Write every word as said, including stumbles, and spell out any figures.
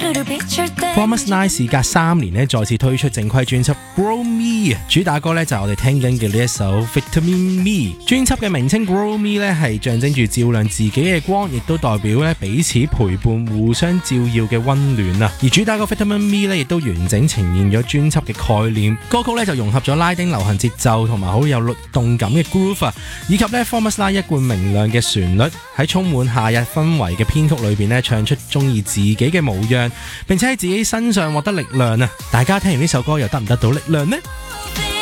Promise Nine 事隔三年咧，再次推出正規專輯《Grow Me》，主打歌咧就係我哋聽緊嘅呢一首《Vitamin Me》。專輯嘅名稱《Grow Me》咧係象徵住照亮自己嘅光，亦都代表咧彼此陪伴、互相照耀嘅溫暖啊！而主打歌《Vitamin Me》咧亦都完整呈現咗專輯嘅概念，歌曲咧就融合咗拉丁流行節奏同埋好有律動感嘅 groove 啊，以及咧 Promise Nine 一貫明亮嘅旋律，喺充滿夏日氛圍嘅編曲裏邊咧唱出中意自己嘅模樣，並且喺自己身上獲得力量啊！大家聽完呢首歌又得唔得到力量呢？